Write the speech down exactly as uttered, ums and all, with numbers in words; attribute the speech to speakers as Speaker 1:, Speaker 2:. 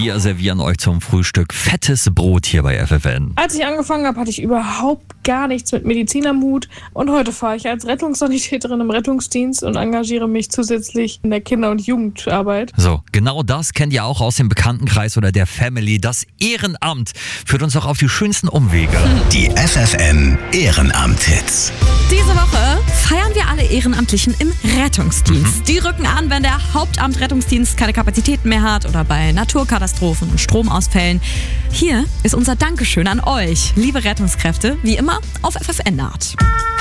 Speaker 1: Wir servieren euch zum Frühstück fettes Brot hier bei F F N.
Speaker 2: Als ich angefangen habe, hatte ich überhaupt gar nichts mit Medizin am Hut. Und heute fahre ich als Rettungssanitäterin im Rettungsdienst und engagiere mich zusätzlich in der Kinder- und Jugendarbeit.
Speaker 1: So, genau das kennt ihr auch aus dem Bekanntenkreis oder der Family. Das Ehrenamt führt uns auch auf die schönsten Umwege.
Speaker 3: Die F F N Ehrenamt-Hits.
Speaker 4: Diese Woche feiern wir alle Ehrenamtlichen im Rettungsdienst. Mhm. Die rücken an, wenn der Hauptamt-Rettungsdienst keine Kapazitäten mehr hat oder bei Naturkatastrophen und Stromausfällen. Hier ist unser Dankeschön an euch, liebe Rettungskräfte, wie immer auf F F N-Art.